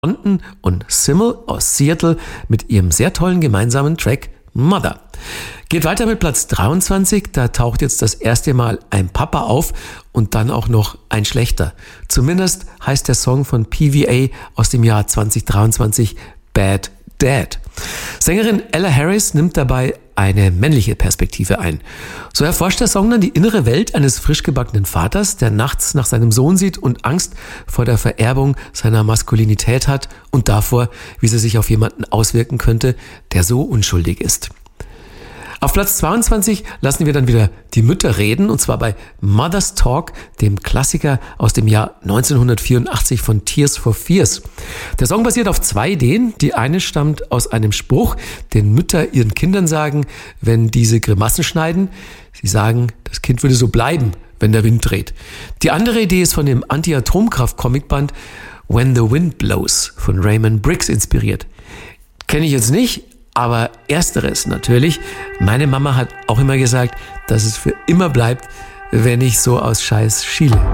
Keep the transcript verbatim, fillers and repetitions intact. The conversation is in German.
London und Simmel aus Seattle mit ihrem sehr tollen gemeinsamen Track Mother. Geht weiter mit Platz dreiundzwanzig, da taucht jetzt das erste Mal ein Papa auf und dann auch noch ein schlechter. Zumindest heißt der Song von P V A aus dem Jahr zwanzig dreiundzwanzig Bad Dad. Sängerin Ella Harris nimmt dabei eine männliche Perspektive ein. So erforscht der Song dann die innere Welt eines frisch gebackenen Vaters, der nachts nach seinem Sohn sieht und Angst vor der Vererbung seiner Maskulinität hat und davor, wie sie sich auf jemanden auswirken könnte, der so unschuldig ist. Auf Platz zweiundzwanzig lassen wir dann wieder die Mütter reden, und zwar bei Mother's Talk, dem Klassiker aus dem Jahr neunzehnhundertvierundachtzig von Tears for Fears. Der Song basiert auf zwei Ideen. Die eine stammt aus einem Spruch, den Mütter ihren Kindern sagen, wenn diese Grimassen schneiden. Sie sagen, das Kind würde so bleiben, wenn der Wind dreht. Die andere Idee ist von dem Anti-Atomkraft-Comicband When the Wind Blows von Raymond Briggs inspiriert. Kenne ich jetzt nicht, aber ersteres natürlich. Meine Mama hat auch immer gesagt, dass es für immer bleibt, wenn ich so aus Scheiß schiele.